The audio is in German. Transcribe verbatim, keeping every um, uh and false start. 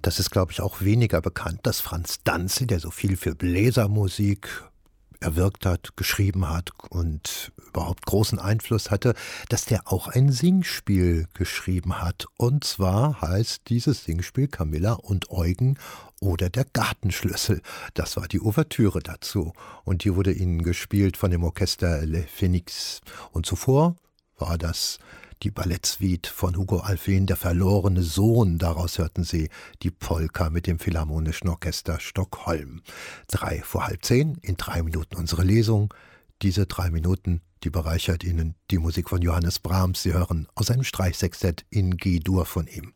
Das ist, glaube ich, auch weniger bekannt, dass Franz Danzig, der so viel für Bläsermusik erwirkt hat, geschrieben hat und überhaupt großen Einfluss hatte, dass der auch ein Singspiel geschrieben hat. Und zwar heißt dieses Singspiel Camilla und Eugen oder der Gartenschlüssel. Das war die Ouvertüre dazu. Und die wurde ihnen gespielt von dem Orchester Le Phénix. Und zuvor war das die Ballettsuite von Hugo Alfvén, der verlorene Sohn. Daraus hörten Sie die Polka mit dem Philharmonischen Orchester Stockholm. Drei vor halb zehn, in drei Minuten unsere Lesung. Diese drei Minuten, die bereichert Ihnen die Musik von Johannes Brahms. Sie hören aus einem Streichsextett in G-Dur von ihm.